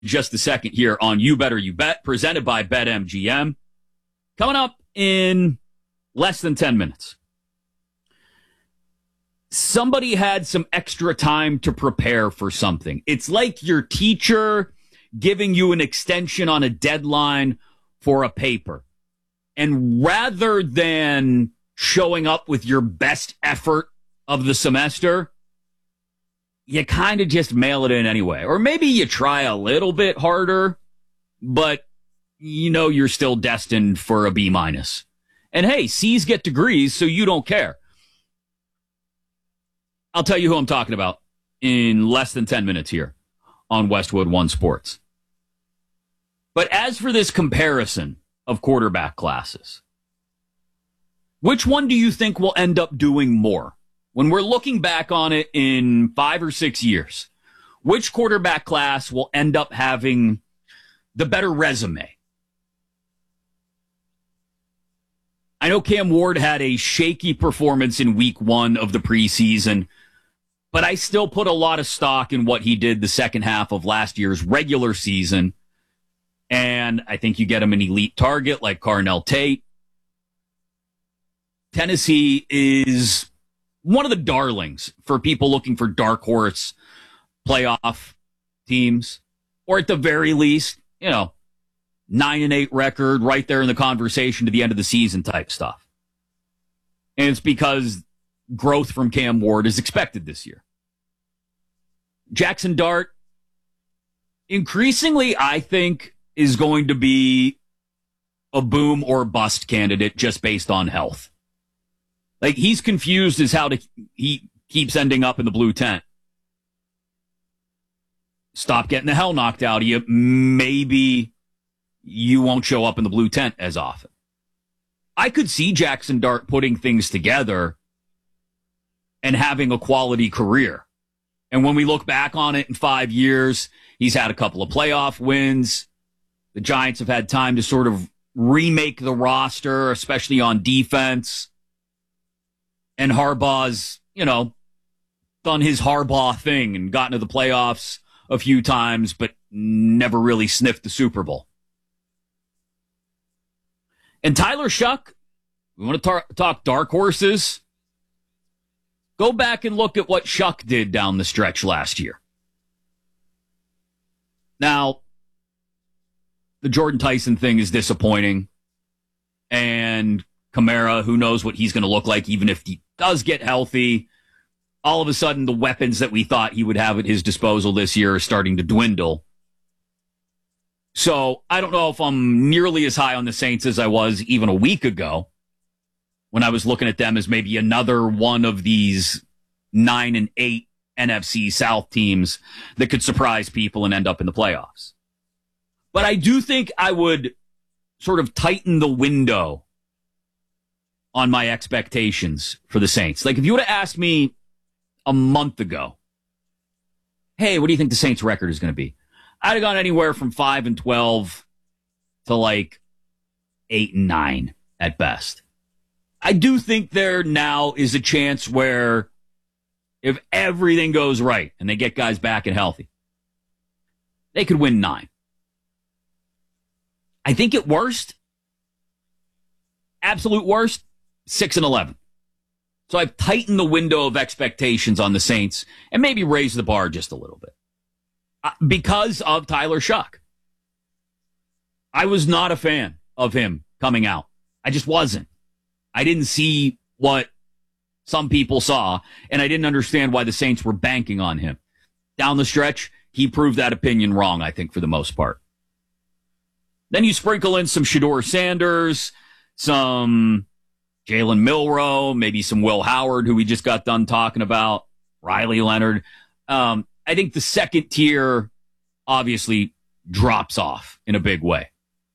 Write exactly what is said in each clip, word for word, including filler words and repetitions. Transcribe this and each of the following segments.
just a second here on You Better You Bet, presented by BetMGM. Coming up in less than ten minutes. Somebody had some extra time to prepare for something. It's like your teacher giving you an extension on a deadline for a paper. And rather than showing up with your best effort of the semester, you kind of just mail it in anyway. Or maybe you try a little bit harder, but you know you're still destined for a B minus. And hey, C's get degrees, so you don't care. I'll tell you who I'm talking about in less than ten minutes here on Westwood One Sports. But as for this comparison of quarterback classes, which one do you think will end up doing more? When we're looking back on it in five or six years, which quarterback class will end up having the better resume? I know Cam Ward had a shaky performance in week one of the preseason, but I still put a lot of stock in what he did the second half of last year's regular season. And I think you get him an elite target like Carnell Tate. Tennessee is one of the darlings for people looking for dark horse playoff teams, or at the very least, you know, nine and eight record right there in the conversation to the end of the season type stuff. And it's because growth from Cam Ward is expected this year. Jackson Dart, increasingly, I think, is going to be a boom or bust candidate just based on health. Like, he's confused as how to, he keeps ending up in the blue tent. Stop getting the hell knocked out of you. Maybe you won't show up in the blue tent as often. I could see Jackson Dart putting things together and having a quality career. And when we look back on it in five years, he's had a couple of playoff wins. The Giants have had time to sort of remake the roster, especially on defense. And Harbaugh's, you know, done his Harbaugh thing and gotten to the playoffs a few times, but never really sniffed the Super Bowl. And Tyler Shuck, we want to tar- talk dark horses. Go back and look at what Shuck did down the stretch last year. Now, the Jordan Tyson thing is disappointing. And Kamara, who knows what he's going to look like, even if he does get healthy. All of a sudden, the weapons that we thought he would have at his disposal this year are starting to dwindle. So I don't know if I'm nearly as high on the Saints as I was even a week ago, when I was looking at them as maybe another one of these nine and eight N F C South teams that could surprise people and end up in the playoffs. But I do think I would sort of tighten the window on my expectations for the Saints. Like, if you would have asked me a month ago, hey, what do you think the Saints record is going to be? I'd have gone anywhere from five and twelve to like eight and nine at best. I do think there now is a chance where if everything goes right and they get guys back and healthy, they could win nine. I think at worst, absolute worst, six and eleven. So I've tightened the window of expectations on the Saints and maybe raised the bar just a little bit. Uh, because of Tyler Shuck. I was not a fan of him coming out. I just wasn't. I didn't see what some people saw, and I didn't understand why the Saints were banking on him. Down the stretch, he proved that opinion wrong, I think, for the most part. Then you sprinkle in some Shedeur Sanders, some Jalen Milroe, maybe some Will Howard, who we just got done talking about, Riley Leonard. Um, I think the second tier obviously drops off in a big way.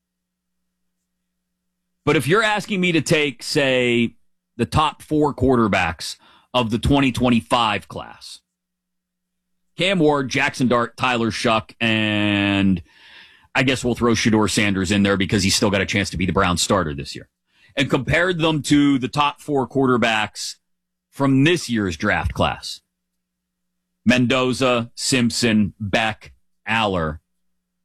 But if you're asking me to take, say, the top four quarterbacks of the twenty twenty-five class, Cam Ward, Jackson Dart, Tyler Shuck, and I guess we'll throw Shedeur Sanders in there because he's still got a chance to be the Browns starter this year, and compared them to the top four quarterbacks from this year's draft class, Mendoza, Simpson, Beck, Aller,